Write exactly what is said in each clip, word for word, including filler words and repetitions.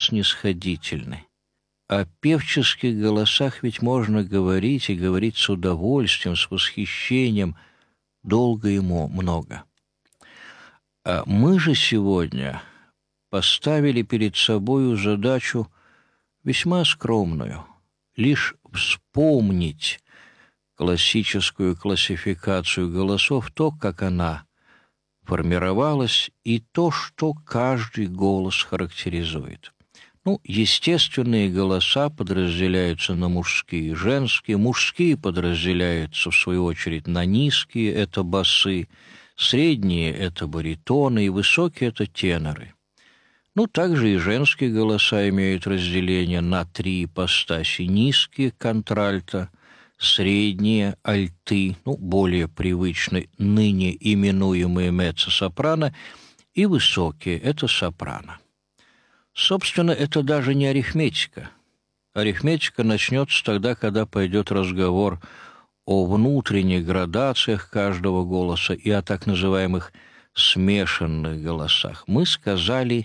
снисходительны. О певческих голосах ведь можно говорить, и говорить с удовольствием, с восхищением, долго и много. А мы же сегодня поставили перед собою задачу весьма скромную — лишь вспомнить классическую классификацию голосов, то, как она формировалась, и то, что каждый голос характеризует. Ну, естественные голоса подразделяются на мужские и женские. Мужские подразделяются, в свою очередь, на низкие, это басы, средние — это баритоны, и высокие — это теноры. Ну, также и женские голоса имеют разделение на три ипостаси: низкие — контральто, средние — альты, ну, более привычные, ныне именуемые меццо-сопрано, и высокие — это сопрано. Собственно, это даже не арифметика. Арифметика начнется тогда, когда пойдет разговор о внутренних градациях каждого голоса и о так называемых смешанных голосах. Мы сказали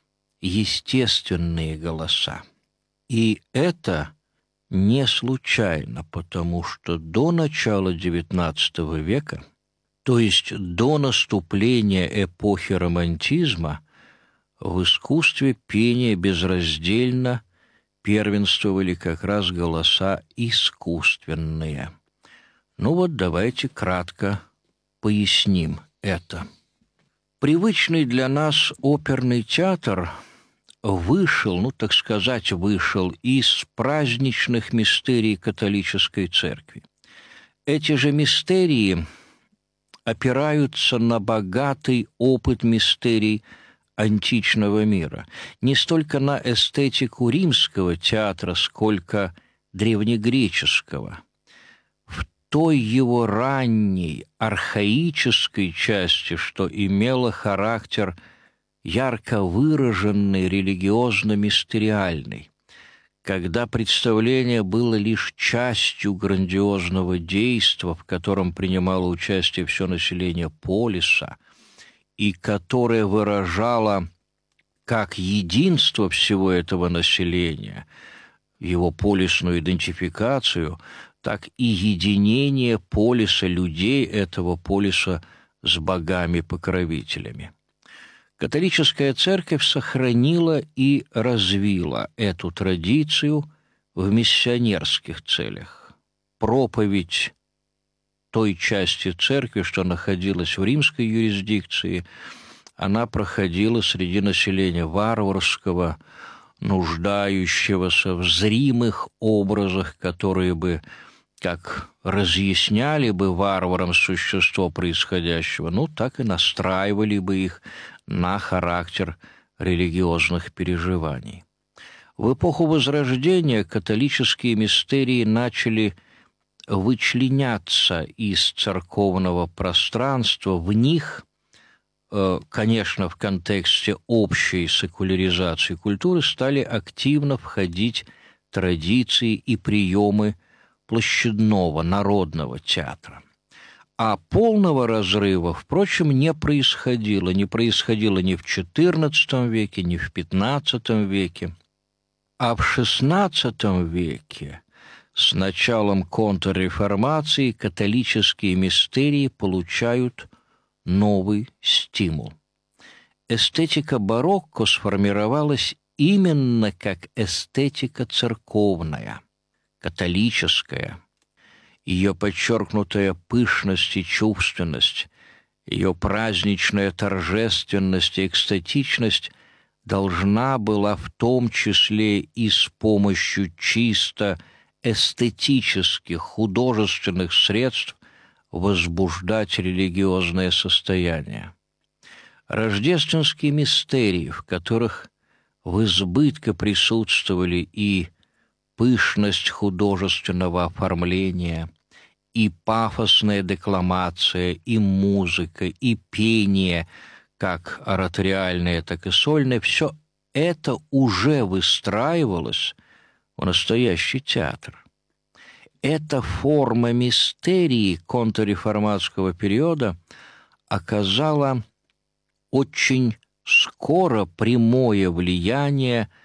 естественные голоса. И это не случайно, потому что до начала девятнадцатого века, то есть до наступления эпохи романтизма, в искусстве пения безраздельно первенствовали как раз голоса искусственные. Ну вот давайте кратко поясним это. Привычный для нас оперный театр вышел, ну, так сказать, вышел из праздничных мистерий католической церкви. Эти же мистерии опираются на богатый опыт мистерий античного мира, не столько на эстетику римского театра, сколько древнегреческого. В той его ранней архаической части, что имела характер ярко выраженный, религиозно-мистериальный, когда представление было лишь частью грандиозного действа, в котором принимало участие все население полиса, и которое выражало как единство всего этого населения, его полисную идентификацию, так и единение полиса, людей этого полиса с богами-покровителями. Католическая церковь сохранила и развила эту традицию в миссионерских целях. Проповедь той части церкви, что находилась в римской юрисдикции, она проходила среди населения варварского, нуждающегося в зримых образах, которые бы как разъясняли бы варварам существо происходящего, ну, так и настраивали бы их на характер религиозных переживаний. В эпоху Возрождения католические мистерии начали вычленяться из церковного пространства. В них, конечно, в контексте общей секуляризации культуры стали активно входить традиции и приемы площадного народного театра. А полного разрыва, впрочем, не происходило. Не происходило ни в четырнадцатом веке, ни в пятнадцатом веке. А в шестнадцатом веке, с началом контрреформации, католические мистерии получают новый стимул. Эстетика барокко сформировалась именно как эстетика церковная, католическая. Ее подчеркнутая пышность и чувственность, ее праздничная торжественность и экстатичность должна была в том числе и с помощью чисто эстетических, художественных средств возбуждать религиозное состояние. Рождественские мистерии, в которых в избытке присутствовали и пышность художественного оформления, и пафосная декламация, и музыка, и пение, как ораториальное, так и сольное, все это уже выстраивалось в настоящий театр. Эта форма мистерии контрреформатского периода оказала очень скоро прямое влияние